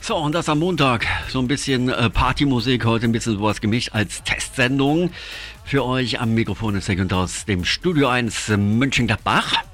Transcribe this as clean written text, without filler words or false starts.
So, und das am Montag. So ein bisschen Partymusik, heute ein bisschen sowas gemischt als Testsendung. Für euch am Mikrofon ist Second aus dem Studio 1 Mönchengladbach.